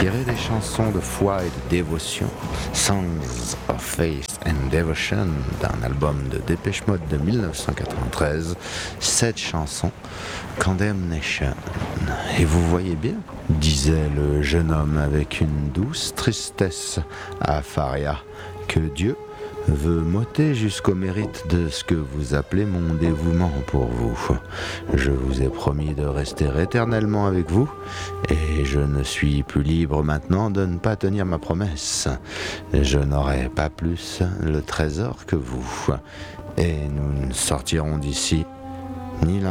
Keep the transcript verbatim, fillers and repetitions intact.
tiré des chansons de foi et de dévotion, Songs of Faith and Devotion, d'un album de Dépêche Mode de dix-neuf cent quatre-vingt-treize, cette chanson, Condemnation. Et vous voyez bien, disait le jeune homme avec une douce tristesse à Faria, que Dieu veut m'ôter jusqu'au mérite de ce que vous appelez mon dévouement pour vous. Je vous ai promis de rester éternellement avec vous, et je ne suis plus libre maintenant de ne pas tenir ma promesse. Je n'aurai pas plus le trésor que vous, et nous ne sortirons d'ici ni l'un